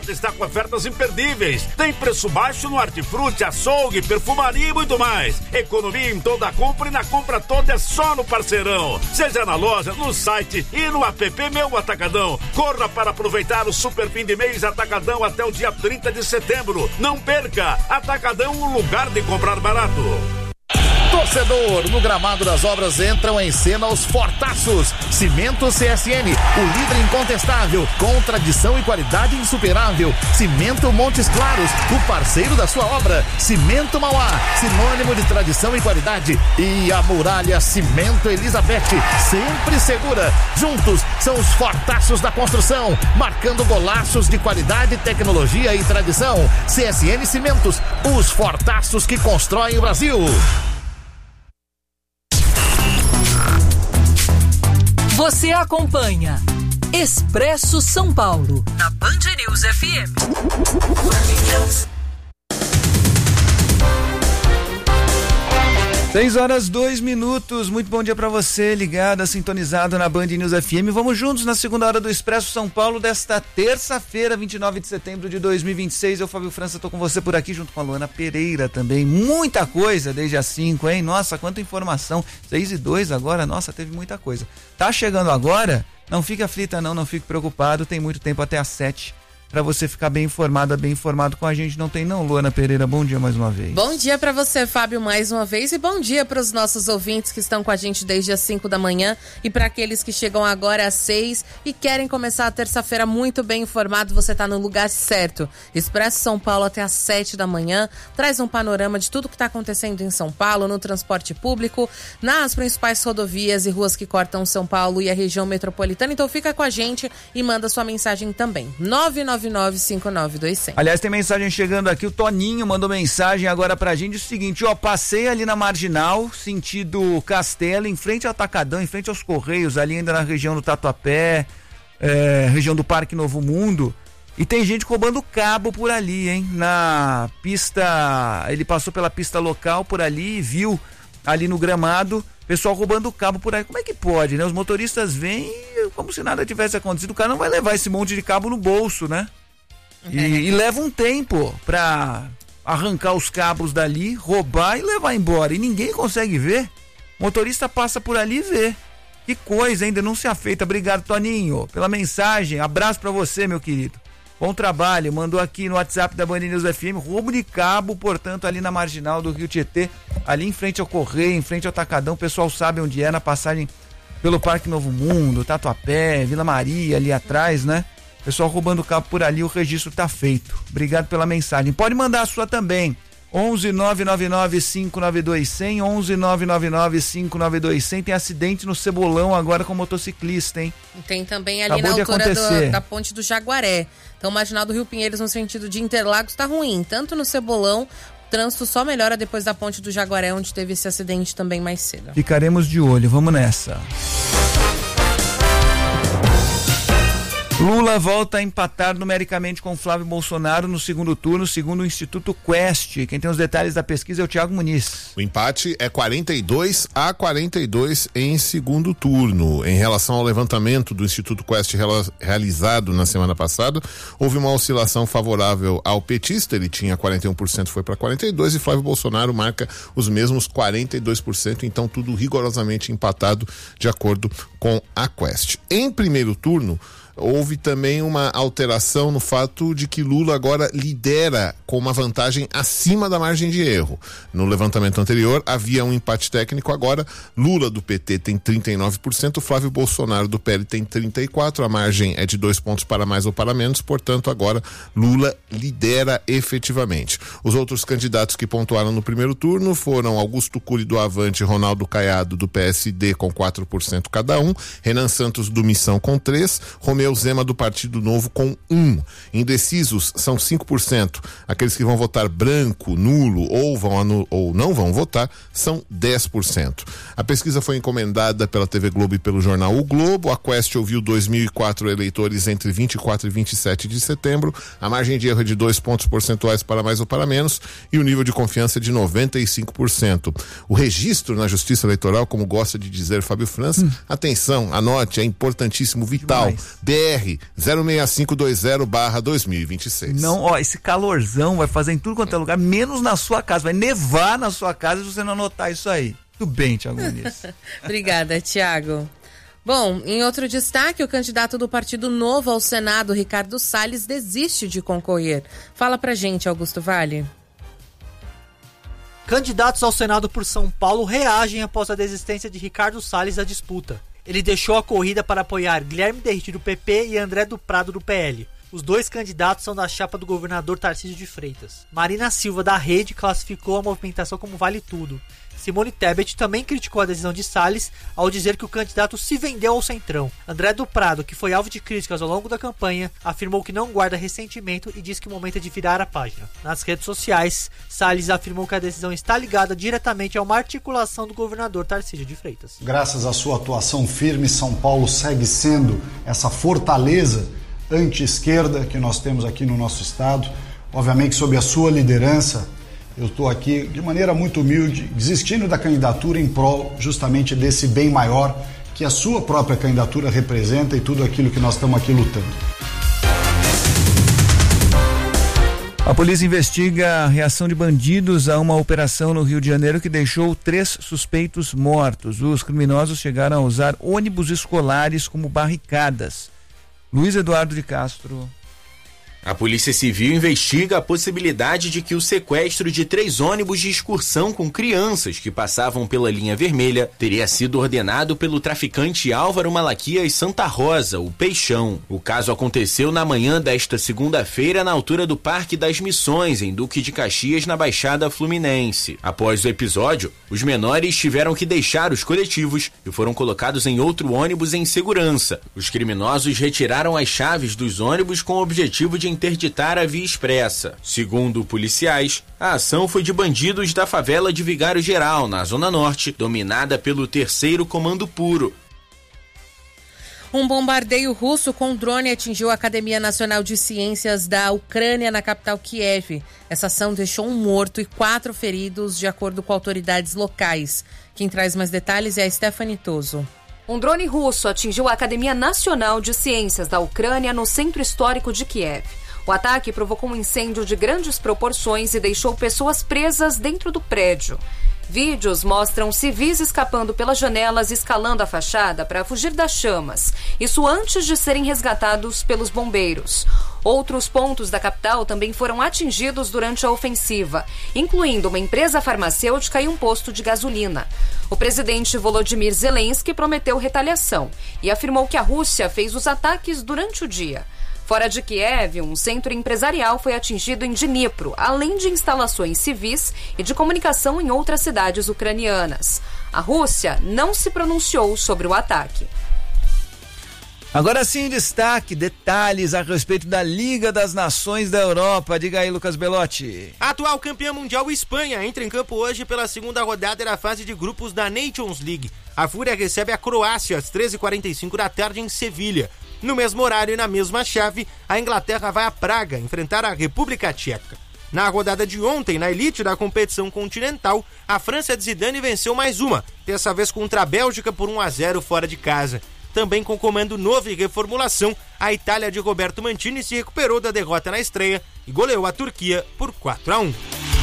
Está com ofertas imperdíveis. Tem preço baixo no hortifruti, açougue, perfumaria e muito mais. Economia em toda a compra e na compra toda é só no Parceirão. Seja na loja, no site e no app Meu Atacadão. Corra para aproveitar o super fim de mês Atacadão até o dia 30 de setembro. Não perca! Atacadão, o lugar de comprar barato. Torcedor, no gramado das obras entram em cena os fortaços. Cimento CSN, o líder incontestável, com tradição e qualidade insuperável. Cimento Montes Claros, o parceiro da sua obra. Cimento Mauá, sinônimo de tradição e qualidade. E a Muralha Cimento Elizabeth, sempre segura. Juntos são os fortaços da construção, marcando golaços de qualidade, tecnologia e tradição. CSN Cimentos, os fortaços que constroem o Brasil. Você acompanha Expresso São Paulo, na Band News FM. 6:02. Muito bom dia para você, ligado, sintonizado na Band News FM. Vamos juntos na segunda hora do Expresso São Paulo desta terça-feira, 29 de setembro de 2026. Eu, Fábio França, tô com você por aqui junto com a Luana Pereira também. Muita coisa desde as 5, hein? Nossa, quanta informação. 6:02 agora, nossa, teve muita coisa. Tá chegando agora? Não fique aflita não fique preocupado, tem muito tempo até às 7 para você ficar bem informado com a gente. Não tem não, Luana Pereira? Bom dia mais uma vez. Bom dia para você, Fábio, mais uma vez, e bom dia para os nossos ouvintes que estão com a gente desde as 5 da manhã e para aqueles que chegam agora às 6 e querem começar a terça-feira muito bem informado. Você está no lugar certo. Expresso São Paulo até às 7 da manhã traz um panorama de tudo que está acontecendo em São Paulo, no transporte público, nas principais rodovias e ruas que cortam São Paulo e a região metropolitana. Então fica com a gente e manda sua mensagem também. 9995926. Aliás, tem mensagem chegando aqui, o Toninho mandou mensagem agora pra gente, o seguinte, passei ali na Marginal, sentido Castelo, em frente ao Atacadão, em frente aos Correios, ali ainda na região do Tatuapé, região do Parque Novo Mundo, e tem gente roubando cabo por ali, hein, na pista, ele passou pela pista local por ali e viu ali no gramado, pessoal roubando cabo por aí. Como é que pode, né? Os motoristas vêm como se nada tivesse acontecido. O cara não vai levar esse monte de cabo no bolso, né? E leva um tempo pra arrancar os cabos dali, roubar e levar embora. E ninguém consegue ver. O motorista passa por ali e vê. Que coisa, hein? Denúncia feita. Obrigado, Toninho, pela mensagem. Abraço pra você, meu querido. Bom trabalho. Mandou aqui no WhatsApp da Band News FM. Roubo de cabo, portanto, ali na Marginal do Rio Tietê, ali em frente ao Correio, em frente ao Atacadão. O pessoal sabe onde é, na passagem pelo Parque Novo Mundo, Tatuapé, Vila Maria, ali atrás, né? Pessoal roubando cabo por ali, o registro tá feito. Obrigado pela mensagem. Pode mandar a sua também. 11-999-592-100, 11-999-592-100. Tem acidente no Cebolão agora com motociclista, hein? Tem também ali na altura da Ponte do Jaguaré. Então, Marginal do Rio Pinheiros, no sentido de Interlagos, tá ruim. Tanto no Cebolão, o trânsito só melhora depois da Ponte do Jaguaré, onde teve esse acidente também mais cedo. Ficaremos de olho, vamos nessa. Lula volta a empatar numericamente com Flávio Bolsonaro no segundo turno, segundo o Instituto Quest. Quem tem os detalhes da pesquisa é o Thiago Muniz. O empate é 42-42 em segundo turno. Em relação ao levantamento do Instituto Quest realizado na semana passada, houve uma oscilação favorável ao petista. Ele tinha 41%, foi para 42%, e Flávio Bolsonaro marca os mesmos 42%. Então tudo rigorosamente empatado de acordo com a Quest. Em primeiro turno, houve também uma alteração no fato de que Lula agora lidera com uma vantagem acima da margem de erro. No levantamento anterior havia um empate técnico, agora Lula do PT tem 39%, Flávio Bolsonaro do PL tem 34%, a margem é de 2 pontos para mais ou para menos, portanto agora Lula lidera efetivamente. Os outros candidatos que pontuaram no primeiro turno foram Augusto Cury do Avante e Ronaldo Caiado do PSD com 4% cada um, Renan Santos do Missão com 3%, Romeu Zema do Partido Novo com 1%. Indecisos são 5%. Aqueles que vão votar branco, nulo ou não vão votar são 10%. A pesquisa foi encomendada pela TV Globo e pelo jornal O Globo. A Quest ouviu 2.004 eleitores entre 24 e 27 de setembro. A margem de erro é de 2 pontos percentuais para mais ou para menos e o nível de confiança é de 95%. O registro na Justiça Eleitoral, como gosta de dizer Fábio França, atenção, anote, é importantíssimo, vital. BR 06520/2026. Não, ó, esse calorzão vai fazer em tudo quanto é lugar, menos na sua casa. Vai nevar na sua casa se você não anotar isso aí. Tudo bem, Thiago Muniz. Obrigada, Thiago. Bom, em outro destaque, o candidato do Partido Novo ao Senado, Ricardo Salles, desiste de concorrer. Fala pra gente, Augusto Vale. Candidatos ao Senado por São Paulo reagem após a desistência de Ricardo Salles da disputa. Ele deixou a corrida para apoiar Guilherme Derriti do PP e André do Prado do PL. Os dois candidatos são da chapa do governador Tarcísio de Freitas. Marina Silva, da Rede, classificou a movimentação como vale tudo. Simone Tebet também criticou a decisão de Salles ao dizer que o candidato se vendeu ao Centrão. André do Prado, que foi alvo de críticas ao longo da campanha, afirmou que não guarda ressentimento e diz que o momento é de virar a página. Nas redes sociais, Salles afirmou que a decisão está ligada diretamente a uma articulação do governador Tarcísio de Freitas. Graças à sua atuação firme, São Paulo segue sendo essa fortaleza anti-esquerda que nós temos aqui no nosso estado. Obviamente, sob a sua liderança, eu estou aqui de maneira muito humilde, desistindo da candidatura em prol justamente desse bem maior que a sua própria candidatura representa e tudo aquilo que nós estamos aqui lutando. A polícia investiga a reação de bandidos a uma operação no Rio de Janeiro que deixou 3 suspeitos mortos. Os criminosos chegaram a usar ônibus escolares como barricadas. Luiz Eduardo de Castro. A Polícia Civil investiga a possibilidade de que o sequestro de 3 ônibus de excursão com crianças que passavam pela linha vermelha teria sido ordenado pelo traficante Álvaro Malaquias Santa Rosa, o Peixão. O caso aconteceu na manhã desta segunda-feira na altura do Parque das Missões, em Duque de Caxias, na Baixada Fluminense. Após o episódio, os menores tiveram que deixar os coletivos e foram colocados em outro ônibus em segurança. Os criminosos retiraram as chaves dos ônibus com o objetivo de interditar a via expressa. Segundo policiais, a ação foi de bandidos da favela de Vigário Geral, na Zona Norte, dominada pelo 3º Comando Puro. Um bombardeio russo com drone atingiu a Academia Nacional de Ciências da Ucrânia na capital Kiev. Essa ação deixou um morto e 4 feridos, de acordo com autoridades locais. Quem traz mais detalhes é a Stephanie Toso. Um drone russo atingiu a Academia Nacional de Ciências da Ucrânia no centro histórico de Kiev. O ataque provocou um incêndio de grandes proporções e deixou pessoas presas dentro do prédio. Vídeos mostram civis escapando pelas janelas e escalando a fachada para fugir das chamas. Isso antes de serem resgatados pelos bombeiros. Outros pontos da capital também foram atingidos durante a ofensiva, incluindo uma empresa farmacêutica e um posto de gasolina. O presidente Volodymyr Zelensky prometeu retaliação e afirmou que a Rússia fez os ataques durante o dia. Fora de Kiev, um centro empresarial foi atingido em Dnipro, além de instalações civis e de comunicação em outras cidades ucranianas. A Rússia não se pronunciou sobre o ataque. Agora sim, destaque, detalhes a respeito da Liga das Nações da Europa. Diga aí, Lucas Belotti. A atual campeã mundial Espanha entra em campo hoje pela segunda rodada da fase de grupos da Nations League. A Fúria recebe a Croácia às 13h45 da tarde em Sevilha. No mesmo horário e na mesma chave, a Inglaterra vai a Praga enfrentar a República Tcheca. Na rodada de ontem, na elite da competição continental, a França de Zidane venceu mais uma, dessa vez contra a Bélgica por 1-0 fora de casa. Também com comando novo e reformulação, a Itália de Roberto Mantini se recuperou da derrota na estreia e goleou a Turquia por 4-1.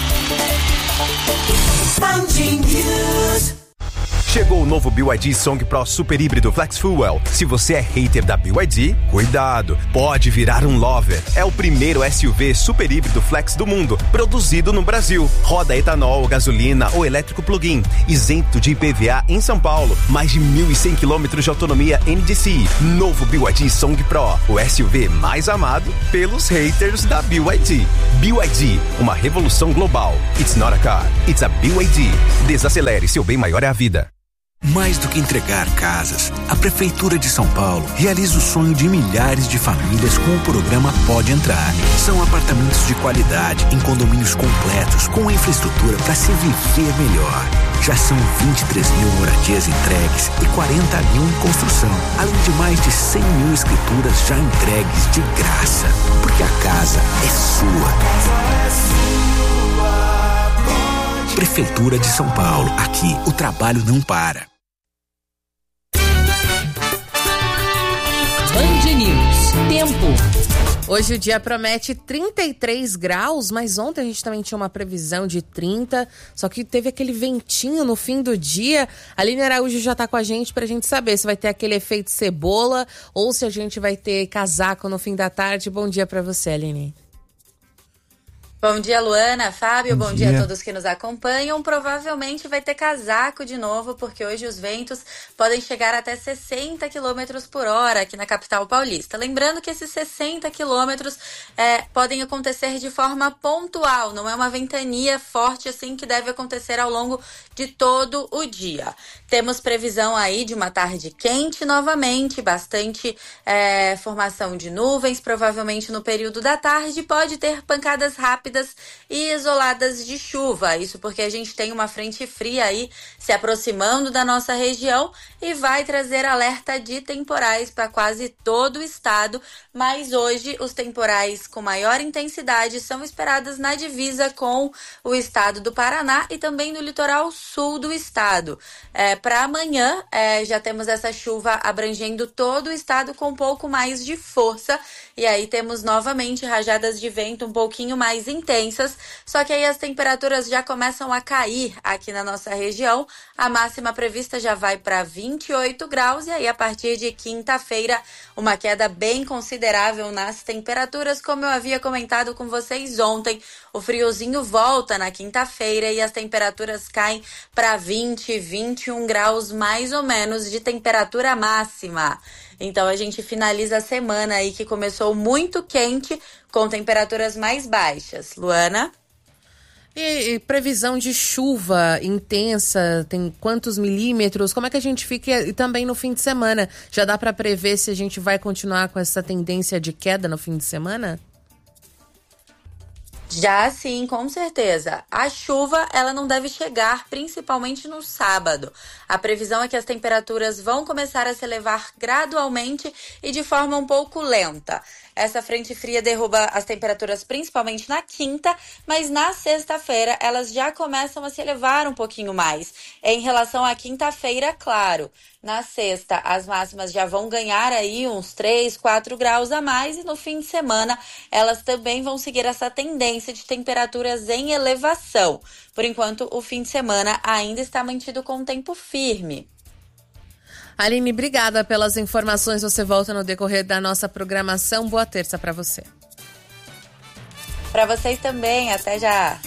Chegou o novo BYD Song Pro Super Híbrido Flex Fuel. Se você é hater da BYD, cuidado, pode virar um lover. É o primeiro SUV super híbrido flex do mundo, produzido no Brasil. Roda etanol, gasolina ou elétrico plug-in, isento de IPVA em São Paulo. Mais de 1.100 km de autonomia NDCi. Novo BYD Song Pro, o SUV mais amado pelos haters da BYD. BYD, uma revolução global. It's not a car, it's a BYD. Desacelere, seu bem maior é a vida. Mais do que entregar casas, a Prefeitura de São Paulo realiza o sonho de milhares de famílias com o programa Pode Entrar. São apartamentos de qualidade em condomínios completos com infraestrutura para se viver melhor. Já são 23 mil moradias entregues e 40 mil em construção, além de mais de 100 mil escrituras já entregues de graça. Porque a casa é sua. Prefeitura de São Paulo. Aqui, o trabalho não para. Band News. Tempo. Hoje o dia promete 33 graus, mas ontem a gente também tinha uma previsão de 30, só que teve aquele ventinho no fim do dia. A Aline Araújo já tá com a gente pra gente saber se vai ter aquele efeito cebola ou se a gente vai ter casaco no fim da tarde. Bom dia pra você, Aline. Bom dia, Luana, Fábio, bom dia a todos que nos acompanham. Provavelmente vai ter casaco de novo, porque hoje os ventos podem chegar até 60 km por hora aqui na capital paulista. Lembrando que esses 60 km podem acontecer de forma pontual, não é uma ventania forte assim que deve acontecer ao longo de todo o dia. Temos previsão aí de uma tarde quente novamente, bastante formação de nuvens, provavelmente no período da tarde pode ter pancadas rápidas e isoladas de chuva. Isso porque a gente tem uma frente fria aí se aproximando da nossa região e vai trazer alerta de temporais para quase todo o estado, mas hoje os temporais com maior intensidade são esperados na divisa com o estado do Paraná e também no litoral sul do estado. Para amanhã já temos essa chuva abrangendo todo o estado com um pouco mais de força e aí temos novamente rajadas de vento um pouquinho mais intensas, só que aí as temperaturas já começam a cair aqui na nossa região. A máxima prevista já vai para 28 graus e aí a partir de quinta-feira uma queda bem considerável nas temperaturas, como eu havia comentado com vocês ontem. O friozinho volta na quinta-feira e as temperaturas caem para 20, 21 graus mais ou menos de temperatura máxima. Então a gente finaliza a semana aí que começou muito quente com temperaturas mais baixas. Luana? E previsão de chuva intensa, tem quantos milímetros? Como é que a gente fica e também no fim de semana? Já dá para prever se a gente vai continuar com essa tendência de queda no fim de semana? Já sim, com certeza. A chuva, ela não deve chegar, principalmente no sábado. A previsão é que as temperaturas vão começar a se elevar gradualmente e de forma um pouco lenta. Essa frente fria derruba as temperaturas principalmente na quinta, mas na sexta-feira elas já começam a se elevar um pouquinho mais. Em relação à quinta-feira, claro, na sexta as máximas já vão ganhar aí uns 3, 4 graus a mais e no fim de semana elas também vão seguir essa tendência de temperaturas em elevação. Por enquanto, o fim de semana ainda está mantido com tempo firme. Aline, obrigada pelas informações. Você volta no decorrer da nossa programação. Boa terça para você. Para vocês também. Até já.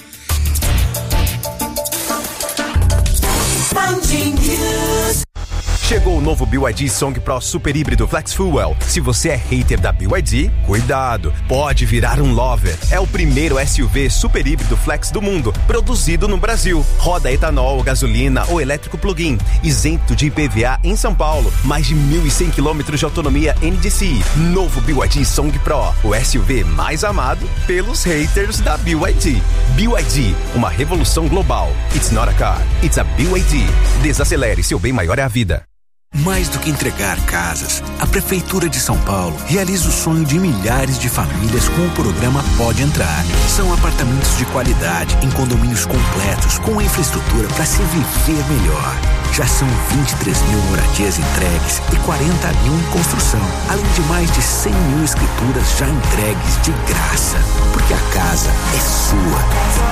Chegou o novo BYD Song Pro Super Híbrido Flex Fuel. Se você é hater da BYD, cuidado, pode virar um lover. É o primeiro SUV super híbrido flex do mundo, produzido no Brasil. Roda etanol, gasolina ou elétrico plug-in, isento de IPVA em São Paulo. Mais de 1.100 km de autonomia NDCi. Novo BYD Song Pro, o SUV mais amado pelos haters da BYD. BYD, uma revolução global. It's not a car, it's a BYD. Desacelere, seu bem maior é a vida. Mais do que entregar casas, a Prefeitura de São Paulo realiza o sonho de milhares de famílias com o programa Pode Entrar. São apartamentos de qualidade em condomínios completos com infraestrutura para se viver melhor. Já são 23 mil moradias entregues e 40 mil em construção, além de mais de 100 mil escrituras já entregues de graça. Porque a casa é sua.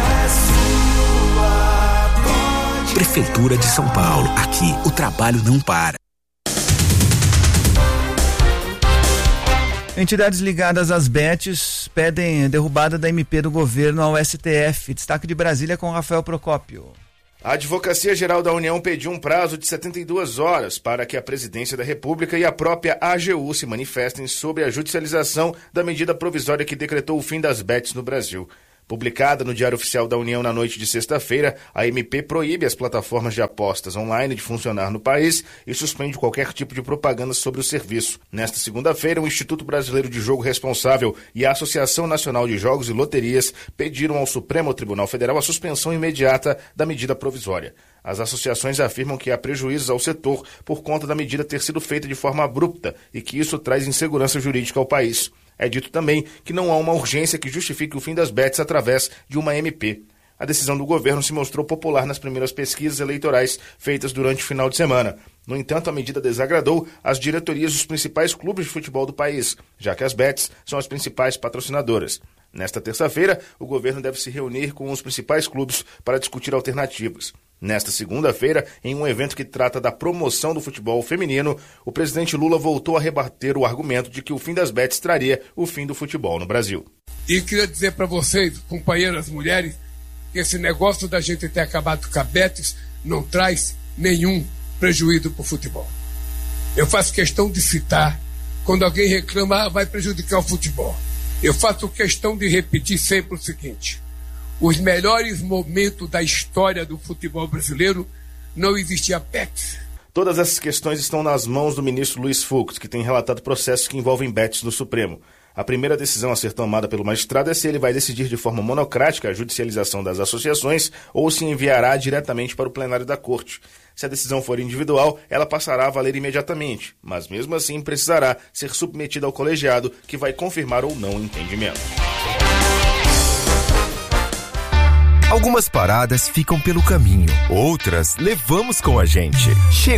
Prefeitura de São Paulo. Aqui o trabalho não para. Entidades ligadas às bets pedem derrubada da MP do governo ao STF. Destaque de Brasília com Rafael Procópio. A Advocacia Geral da União pediu um prazo de 72 horas para que a Presidência da República e a própria AGU se manifestem sobre a judicialização da medida provisória que decretou o fim das bets no Brasil. Publicada no Diário Oficial da União na noite de sexta-feira, a MP proíbe as plataformas de apostas online de funcionar no país e suspende qualquer tipo de propaganda sobre o serviço. Nesta segunda-feira, o Instituto Brasileiro de Jogo Responsável e a Associação Nacional de Jogos e Loterias pediram ao Supremo Tribunal Federal a suspensão imediata da medida provisória. As associações afirmam que há prejuízos ao setor por conta da medida ter sido feita de forma abrupta e que isso traz insegurança jurídica ao país. É dito também que não há uma urgência que justifique o fim das bets através de uma MP. A decisão do governo se mostrou popular nas primeiras pesquisas eleitorais feitas durante o final de semana. No entanto, a medida desagradou as diretorias dos principais clubes de futebol do país, já que as bets são as principais patrocinadoras. Nesta terça-feira, o governo deve se reunir com os principais clubes para discutir alternativas. Nesta segunda-feira, em um evento que trata da promoção do futebol feminino, o presidente Lula voltou a rebater o argumento de que o fim das bets traria o fim do futebol no Brasil. E queria dizer para vocês, companheiras mulheres, que esse negócio da gente ter acabado com a bets não traz nenhum prejuízo para o futebol. Eu faço questão de citar, quando alguém reclama, vai prejudicar o futebol. Eu faço questão de repetir sempre o seguinte: os melhores momentos da história do futebol brasileiro não existia bets. Todas essas questões estão nas mãos do ministro Luiz Fux, que tem relatado processos que envolvem bets no Supremo. A primeira decisão a ser tomada pelo magistrado é se ele vai decidir de forma monocrática a judicialização das associações ou se enviará diretamente para o plenário da Corte. Se a decisão for individual, ela passará a valer imediatamente, mas mesmo assim precisará ser submetida ao colegiado, que vai confirmar ou não o entendimento. Algumas paradas ficam pelo caminho, outras levamos com a gente. Chegou